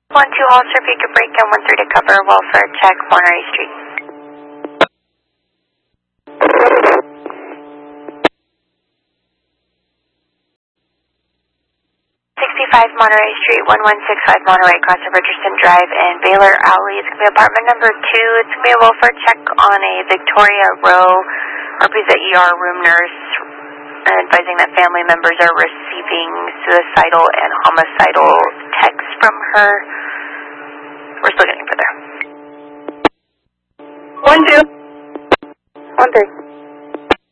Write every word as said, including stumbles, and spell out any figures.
one two Holster, pick a break and one three to cover, welfare check, Monterey Street. sixty-five Monterey Street, one one six five Monterey, cross of Richardson Drive and Baylor Alley. It's going to be apartment number two. It's going to be a welfare check on a Victoria Row, represent E R room nurse, advising that family members are receiving suicidal and homicidal texts from her. We're still getting further. One, two.